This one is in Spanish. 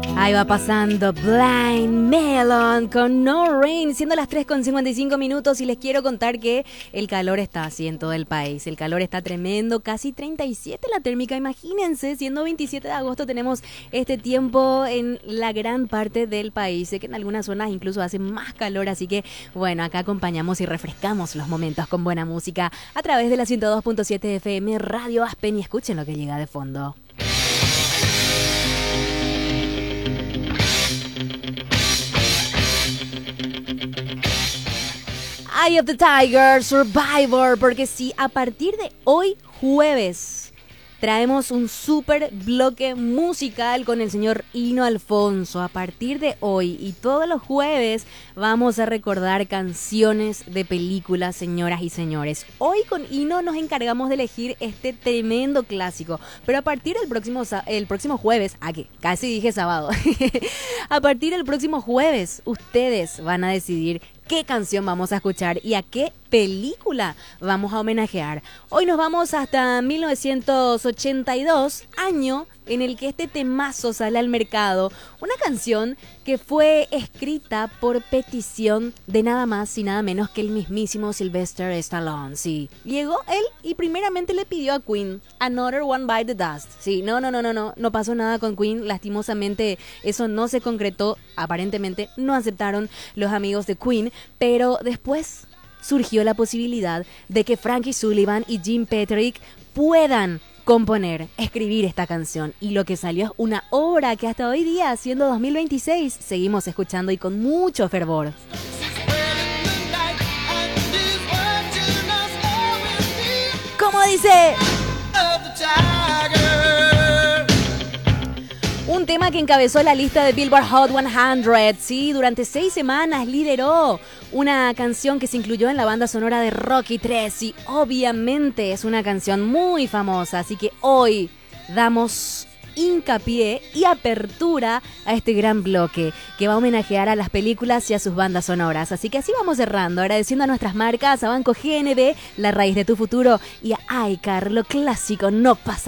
Ahí va pasando Blind Melon con No Rain, siendo las 3:55 minutos, y les quiero contar que el calor está así en todo el país. El calor está tremendo, casi 37 la térmica, imagínense, siendo 27 de agosto tenemos este tiempo en la gran parte del país. Sé que en algunas zonas incluso hace más calor, así que bueno, acá acompañamos y refrescamos los momentos con buena música a través de la 102.7 FM Radio Aspen, y escuchen lo que llega de fondo. Eye of the Tiger, Survivor, porque sí, a partir de hoy jueves traemos un super bloque musical con el señor Hino Alfonso. A partir de hoy y todos los jueves vamos a recordar canciones de películas, señoras y señores. Hoy con Hino nos encargamos de elegir este tremendo clásico, pero a partir del próximo jueves, que casi dije sábado, a partir del próximo jueves ustedes van a decidir qué canción vamos a escuchar y a qué película vamos a homenajear. Hoy nos vamos hasta 1982, año en el que este temazo sale al mercado. Una canción que fue escrita por petición de nada más y nada menos que el mismísimo Sylvester Stallone. Sí, llegó él y primeramente le pidió a Queen Another One Bite the Dust. Sí, no pasó nada con Queen. Lastimosamente eso no se concretó. Aparentemente no aceptaron los amigos de Queen, pero después surgió la posibilidad de que Frankie Sullivan y Jim Patrick puedan escribir esta canción, y lo que salió es una obra que hasta hoy día, siendo 2026, seguimos escuchando y con mucho fervor. ¿Cómo dice? Un tema que encabezó la lista de Billboard Hot 100, sí, durante 6 semanas lideró una canción que se incluyó en la banda sonora de Rocky 3, y obviamente es una canción muy famosa, así que hoy damos hincapié y apertura a este gran bloque que va a homenajear a las películas y a sus bandas sonoras. Así que así vamos cerrando, agradeciendo a nuestras marcas, a Banco GNB, La Raíz de tu Futuro, y a iCar, lo clásico no pasa.